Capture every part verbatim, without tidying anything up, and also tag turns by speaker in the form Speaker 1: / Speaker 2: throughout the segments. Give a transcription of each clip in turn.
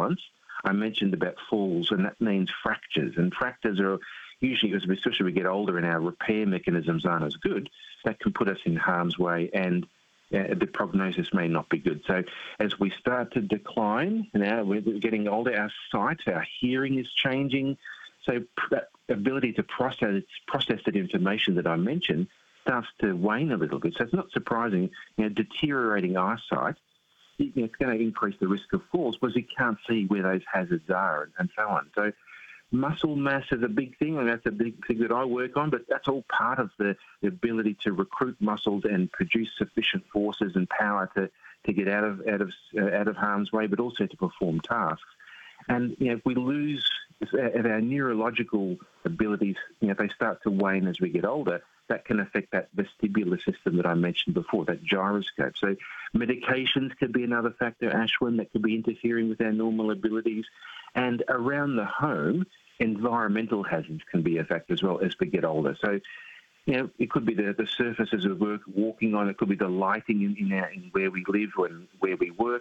Speaker 1: balance, I mentioned about falls, and that means fractures. And fractures are usually, especially as we get older and our repair mechanisms aren't as good, that can put us in harm's way, and uh, the prognosis may not be good. So as we start to decline, now we're getting older, our sight, our hearing is changing. So that ability to process process that information that I mentioned starts to wane a little bit. So it's not surprising, you know, deteriorating eyesight, you know, it's going to increase the risk of falls because you can't see where those hazards are and, and so on. So muscle mass is a big thing, and that's a big thing that I work on, but that's all part of the, the ability to recruit muscles and produce sufficient forces and power to, to get out of out of uh, out of harm's way, but also to perform tasks. And you know, if we lose if our neurological abilities, you know, if they start to wane as we get older, that can affect that vestibular system that I mentioned before, that gyroscope. So medications could be another factor, Ashwin, that could be interfering with our normal abilities. And around the home, environmental hazards can be a factor as well as we get older. So, you know, it could be the, the surfaces of work walking on, it could be the lighting in, in, our, in where we live and where we work.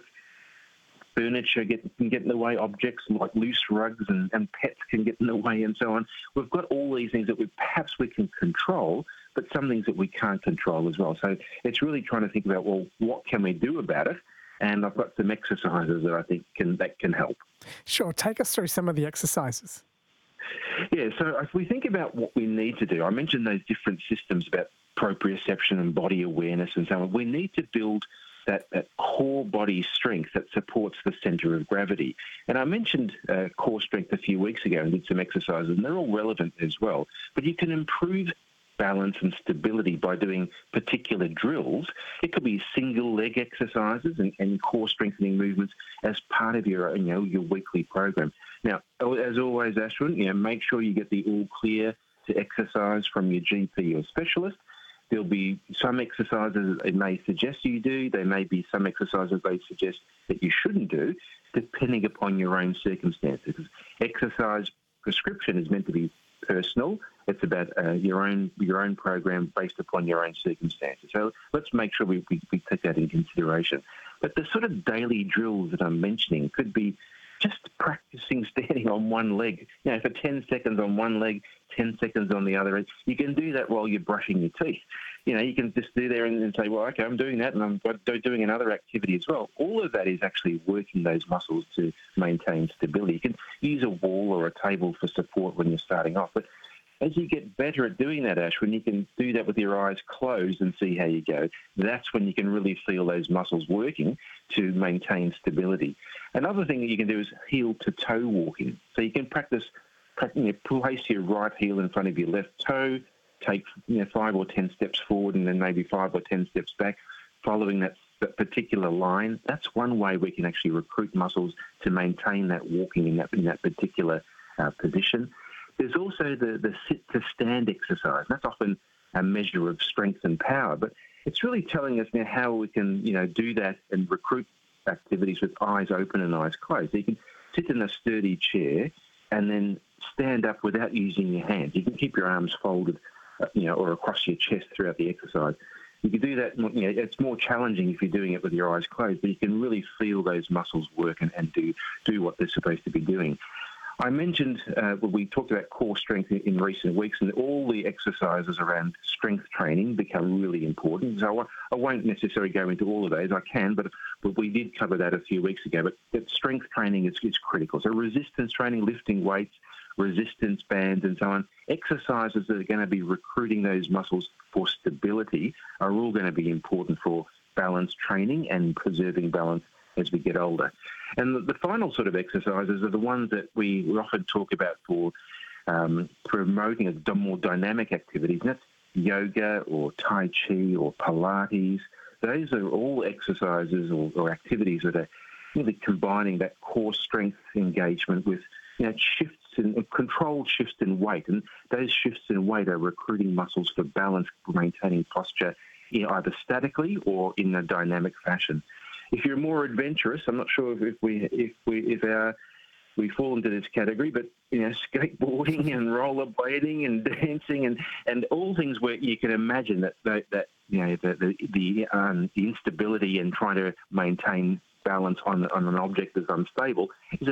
Speaker 1: Furniture get, can get in the way, objects like loose rugs and, and pets can get in the way and so on. We've got all these things that we perhaps we can control, but some things that we can't control as well. So it's really trying to think about, well, what can we do about it? And I've got some exercises that I think can that can help.
Speaker 2: Sure. Take us through some of the exercises.
Speaker 1: Yeah, so if we think about what we need to do, I mentioned those different systems about proprioception and body awareness and so on. We need to build That, that core body strength that supports the centre of gravity. And I mentioned uh, core strength a few weeks ago and did some exercises, and they're all relevant as well. But you can improve balance and stability by doing particular drills. It could be single leg exercises and, and core strengthening movements as part of your, you know, your weekly program. Now, as always, Ashwin, you know, make sure you get the all clear to exercise from your G P or specialist. There'll be some exercises they may suggest you do. There may be some exercises they suggest that you shouldn't do, depending upon your own circumstances. Exercise prescription is meant to be personal. It's about uh, your own your own program based upon your own circumstances. So let's make sure we, we, we take that in consideration. But the sort of daily drills that I'm mentioning could be just practicing standing on one leg, you know, for ten seconds on one leg, ten seconds on the other. You can do that while you're brushing your teeth. You know, you can just do there and, and say, well, okay, I'm doing that and I'm doing another activity as well. All of that is actually working those muscles to maintain stability. You can use a wall or a table for support when you're starting off. But as you get better at doing that, Ash, when you can do that with your eyes closed and see how you go, that's when you can really feel those muscles working to maintain stability. Another thing that you can do is heel-to-toe walking. So you can practice, you know, place your right heel in front of your left toe, take, you know, five or ten steps forward and then maybe five or ten steps back, following that, that particular line. That's one way we can actually recruit muscles to maintain that walking in that, in that particular uh, position. There's also the, the sit-to-stand exercise. That's often a measure of strength and power, but it's really telling us now how we can, you know, do that and recruit activities with eyes open and eyes closed. So you can sit in a sturdy chair and then stand up without using your hands. You can keep your arms folded, uh, you know, or across your chest throughout the exercise. You can do that, you know, it's more challenging if you're doing it with your eyes closed, but you can really feel those muscles work and, and do, do what they're supposed to be doing. I mentioned, uh, well, we talked about core strength in, in recent weeks, and all the exercises around strength training become really important. So I, I won't necessarily go into all of those. I can, but, but we did cover that a few weeks ago. But, but strength training is, is critical. So resistance training, lifting weights, resistance bands and so on, exercises that are going to be recruiting those muscles for stability are all going to be important for balance training and preserving balance as we get older. And the, the final sort of exercises are the ones that we often talk about for um, promoting a more dynamic activities, and that's yoga or Tai Chi or Pilates. Those are all exercises or, or activities that are really combining that core strength engagement with, you know, shifts in controlled shifts in weight, and those shifts in weight are recruiting muscles for balance, maintaining posture, you know, either statically or in a dynamic fashion. If you're more adventurous, I'm not sure if, if we if we if our we fall into this category, but you know, skateboarding and rollerblading and dancing and, and all things where you can imagine that that, that you know the the the, um, the instability and trying to maintain balance on on an object that's unstable is